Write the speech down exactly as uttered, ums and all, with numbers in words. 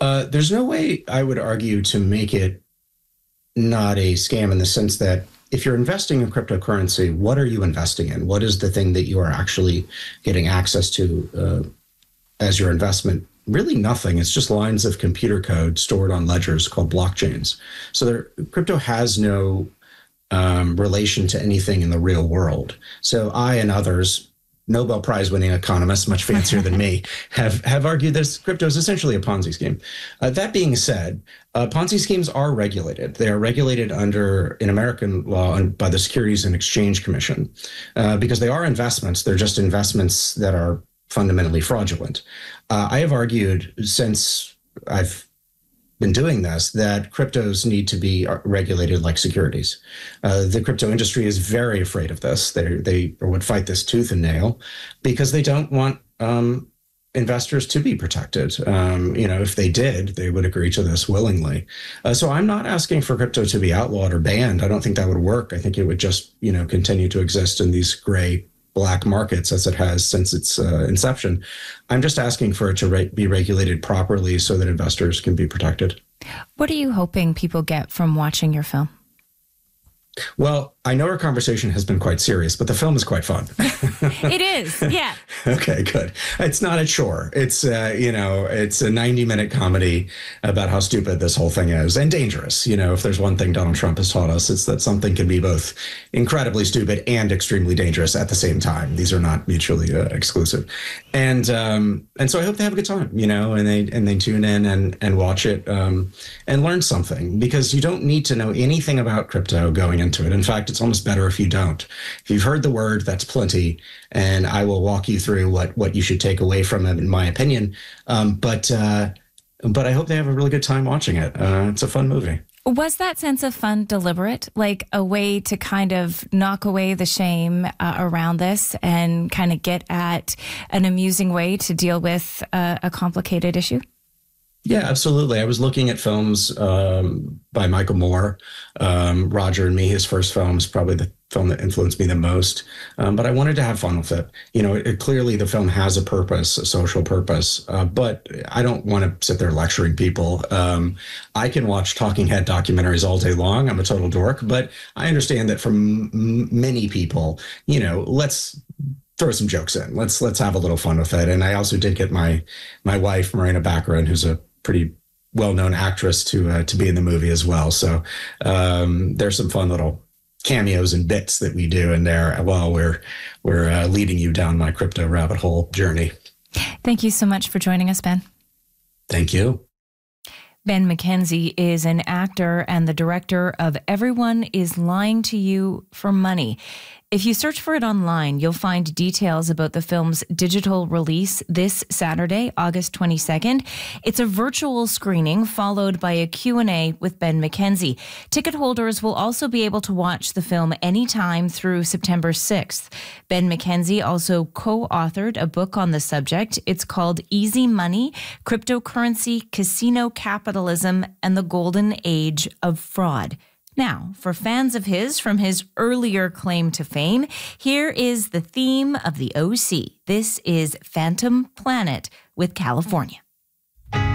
Uh, there's no way I would argue to make it not a scam in the sense that if you're investing in cryptocurrency, what are you investing in? What is the thing that you are actually getting access to uh, as your investment? Really nothing. It's just lines of computer code stored on ledgers called blockchains. So there, crypto has no um, relation to anything in the real world. So I and others, Nobel Prize winning economists, much fancier than me, have, have argued that crypto is essentially a Ponzi scheme. Uh, that being said, uh, Ponzi schemes are regulated. They are regulated under, in American law, by the Securities and Exchange Commission, uh, because they are investments. They're just investments that are fundamentally fraudulent. Uh, I have argued since I've been doing this that cryptos need to be regulated like securities. Uh, the crypto industry is very afraid of this. They they would fight this tooth and nail because they don't want um, investors to be protected. Um, you know, if they did, they would agree to this willingly. Uh, so I'm not asking for crypto to be outlawed or banned. I don't think that would work. I think it would just, you know, continue to exist in these gray black markets as it has since its uh, inception. I'm just asking for it to re- be regulated properly so that investors can be protected. What are you hoping people get from watching your film? Well, I know our conversation has been quite serious, but the film is quite fun. It is, yeah. Okay, good. It's not a chore. It's, uh, you know, it's a ninety minute comedy about how stupid this whole thing is and dangerous. You know, if there's one thing Donald Trump has taught us, it's that something can be both incredibly stupid and extremely dangerous at the same time. These are not mutually uh, exclusive. And um, and so I hope they have a good time, you know, and they and they tune in and, and watch it um, and learn something, because you don't need to know anything about crypto going into it. In fact, it's almost better if you don't. If you've heard the word, that's plenty, and I will walk you through what what you should take away from it, in my opinion. Um, but uh, but I hope they have a really good time watching it. Uh, it's a fun movie. Was that sense of fun deliberate, like a way to kind of knock away the shame uh, around this and kind of get at an amusing way to deal with uh, a complicated issue? Yeah, absolutely. I was looking at films um, by Michael Moore, um, Roger and Me. His first film is probably the film that influenced me the most. Um, but I wanted to have fun with it. You know, it, it, clearly the film has a purpose, a social purpose. Uh, but I don't want to sit there lecturing people. Um, I can watch talking head documentaries all day long. I'm a total dork. But I understand that for m- many people, you know, let's throw some jokes in. Let's let's have a little fun with it. And I also did get my my wife, Morena Baccarin, who's a pretty well-known actress, to uh, to be in the movie as well. So um, there's some fun little cameos and bits that we do in there while we're we're uh, leading you down my crypto rabbit hole journey. Thank you so much for joining us, Ben. Thank you. Ben McKenzie is an actor and the director of Everyone is Lying to You for Money. If you search for it online, you'll find details about the film's digital release this Saturday, August twenty-second. It's a virtual screening followed by a Q and A with Ben McKenzie. Ticket holders will also be able to watch the film anytime through September sixth. Ben McKenzie also co-authored a book on the subject. It's called Easy Money, Cryptocurrency, Casino Capitalism, and the Golden Age of Fraud. Now, for fans of his from his earlier claim to fame, here is the theme of the O C. This is Phantom Planet with California.